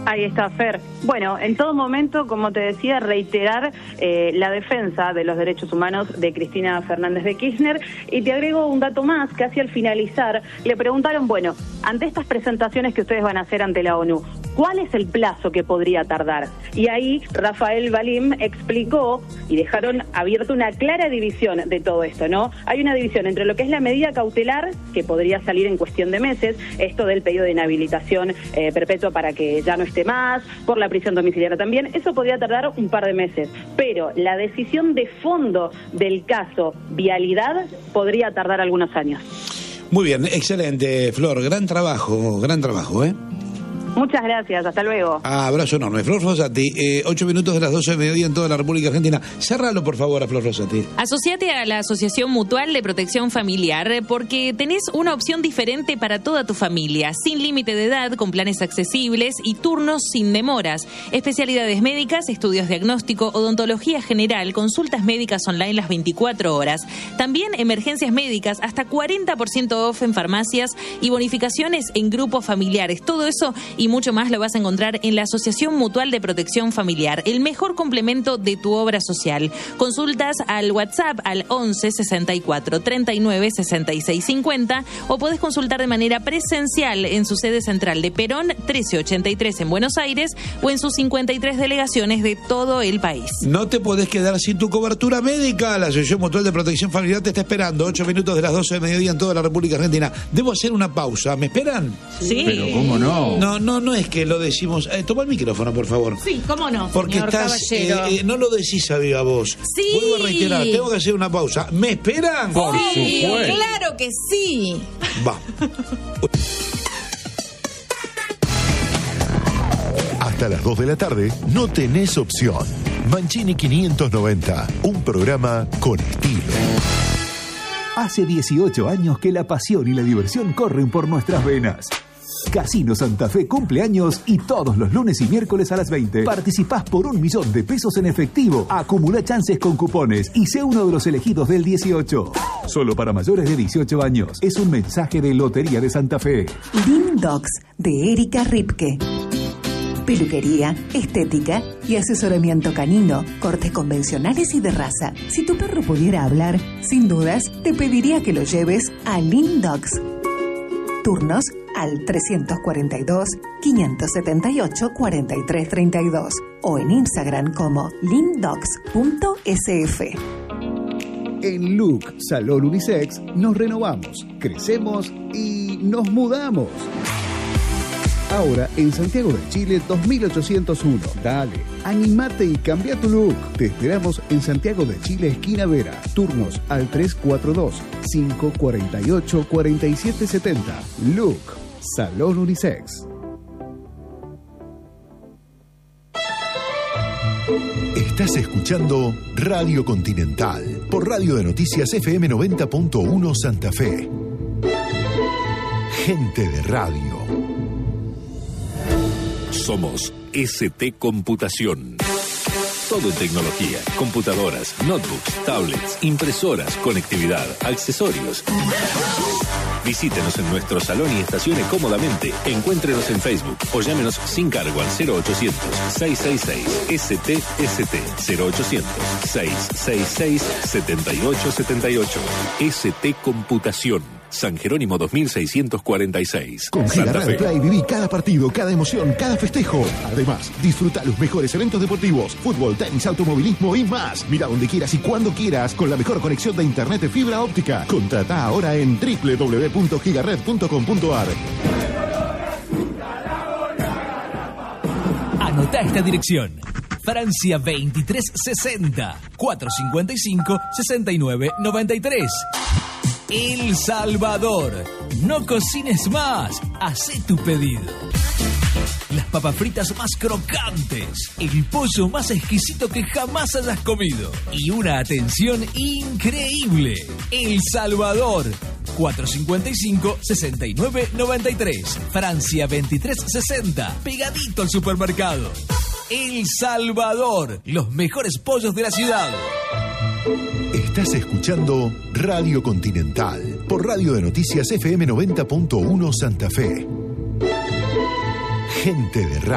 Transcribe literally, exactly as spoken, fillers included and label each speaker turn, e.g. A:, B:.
A: Ahí está, Fer. Bueno, en todo momento, como te decía, reiterar eh, la defensa de los derechos humanos de Cristina Fernández de Kirchner. Y te agrego un dato más, que hacia al finalizar le preguntaron, bueno, ante estas presentaciones que ustedes van a hacer ante la ONU, ¿cuál es el plazo que podría tardar? Y ahí Rafael Valim explicó y dejaron abierta una clara división de todo esto, ¿no? Hay una división entre lo que es la medida cautelar, que podría salir en cuestión de meses, esto del pedido de inhabilitación eh, perpetua para que ya no esté más, por la prisión domiciliaria también, eso podría tardar un par de meses, pero la decisión de fondo del caso vialidad podría tardar algunos años.
B: Muy bien, excelente, Flor, gran trabajo, gran trabajo, ¿eh?
A: Muchas gracias, hasta luego.
B: Ah, abrazo enorme. Flor Rosati, eh, ocho minutos de las doce de mediodía en toda la República Argentina. Cérralo, por favor, a Flor Rosati.
C: Asociate a la Asociación Mutual de Protección Familiar porque tenés una opción diferente para toda tu familia, sin límite de edad, con planes accesibles y turnos sin demoras. Especialidades médicas, estudios diagnóstico, odontología general, consultas médicas online las veinticuatro horas. También emergencias médicas, hasta cuarenta por ciento off en farmacias y bonificaciones en grupos familiares. Todo eso y mucho más lo vas a encontrar en la Asociación Mutual de Protección Familiar, el mejor complemento de tu obra social. Consultas al WhatsApp al once sesenta y cuatro treinta y nueve sesenta y seis cincuenta o podés consultar de manera presencial en su sede central de Perón trece ochenta y tres en Buenos Aires o en sus cincuenta y tres delegaciones de todo el país.
B: No te podés quedar sin tu cobertura médica. La Asociación Mutual de Protección Familiar te está esperando. ocho minutos de las doce de mediodía en toda la República Argentina. Debo hacer una pausa. ¿Me esperan?
C: Sí.
D: Pero ¿cómo no?
B: No, no, no es que lo decimos. Eh, toma el micrófono, por favor.
C: Sí, cómo no,
B: porque
C: señor
B: estás, eh, eh, no lo decís a viva voz.
C: Sí.
B: Vuelvo a reiterar, tengo que hacer una pausa. ¿Me esperan?
D: Por
C: Sí,
D: supuesto.
C: claro que sí.
B: Va.
E: Hasta las dos de la tarde no tenés opción. Mancini quinientos noventa, un programa con estilo.
F: Hace dieciocho años que la pasión y la diversión corren por nuestras venas. Casino Santa Fe cumple años y todos los lunes y miércoles a las veinte participás por un millón de pesos en efectivo. Acumula chances con cupones y sé uno de los elegidos del dieciocho. Solo para mayores de dieciocho años. Es un mensaje de Lotería de Santa Fe.
G: Lindox de Erika Ripke. Peluquería, estética y asesoramiento canino, cortes convencionales y de raza. Si tu perro pudiera hablar, sin dudas, te pediría que lo lleves a Lindox. Turnos al trescientos cuarenta y dos, quinientos setenta y ocho, cuarenta y tres treinta y dos o en Instagram como lindox punto s f.
H: En Look Salón Unisex nos renovamos, crecemos y nos mudamos. Ahora en Santiago de Chile dos mil ochocientos uno. Dale, animate y cambia tu look. Te esperamos en Santiago de Chile, esquina Vera. Turnos al tres cuatro dos, cinco cuatro ocho, cuatro siete siete cero. Look Salón Unisex.
E: Estás escuchando Radio Continental por Radio de Noticias F M noventa punto uno Santa Fe. Gente de radio.
I: Somos S T Computación. Todo en tecnología, computadoras, notebooks, tablets, impresoras, conectividad, accesorios. Visítenos en nuestro salón y estacione cómodamente. Encuéntrenos en Facebook o llámenos sin cargo al cero ochocientos, seiscientos sesenta y seis, S T S T, cero ochocientos, seiscientos sesenta y seis, setenta y ocho setenta y ocho. S T Computación. San Jerónimo dos mil seiscientos cuarenta y seis.
E: Con Gigared Play viví cada partido, cada emoción, cada festejo. Además, disfruta los mejores eventos deportivos, fútbol, tenis, automovilismo y más. Mira donde quieras y cuando quieras con la mejor conexión de internet de fibra óptica. Contrata ahora en doble u doble u doble u punto gigared punto com punto a r.
J: Anota esta dirección. Francia veintitrés sesenta, cuatrocientos cincuenta y cinco, sesenta y nueve noventa y tres. El Salvador. No cocines más. Hacé tu pedido. Las papas fritas más crocantes. El pollo más exquisito que jamás hayas comido. Y una atención increíble. El Salvador. cuatrocientos cincuenta y cinco, sesenta y nueve noventa y tres. Francia veintitrés sesenta. Pegadito al supermercado. El Salvador. Los mejores pollos de la ciudad.
E: Estás escuchando Radio Continental por Radio de Noticias F M noventa punto uno Santa Fe. Gente de radio.